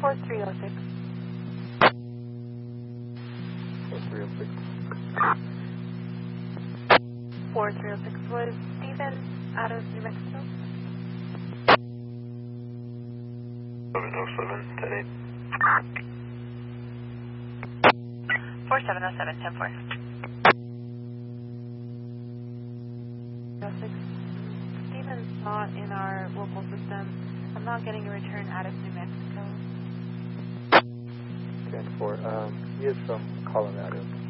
4306. 4306. 4306 was Steven out of New Mexico. 707, 10-8. 4707, 10-4. 06. Steven's not in our local system. I'm not getting a return out of New Mexico. 10-4. He is from Colorado.